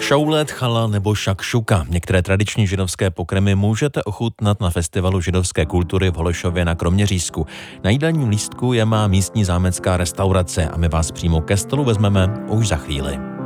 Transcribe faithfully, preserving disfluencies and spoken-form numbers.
Šaulet, chalal nebo šakšuka. Některé tradiční židovské pokrmy můžete ochutnat na festivalu židovské kultury v Holešově na Kroměřížsku. Na jídelním lístku je má místní zámecká restaurace a my vás přímo ke stolu vezmeme už za chvíli.